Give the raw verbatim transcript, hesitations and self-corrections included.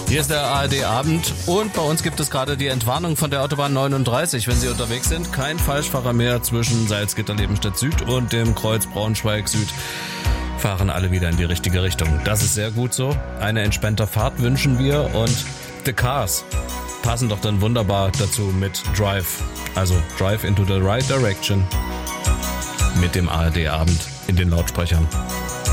Hier ist der A R D-Abend und bei uns gibt es gerade die Entwarnung von der Autobahn neununddreißig. Wenn Sie unterwegs sind, kein Falschfahrer mehr zwischen Salzgitter-Lebenstedt Süd und dem Kreuz Braunschweig Süd. Fahren alle wieder in die richtige Richtung. Das ist sehr gut so. Eine entspannte Fahrt wünschen wir und The Cars passen doch dann wunderbar dazu mit Drive. Also Drive into the right direction mit dem A R D-Abend in den Lautsprechern.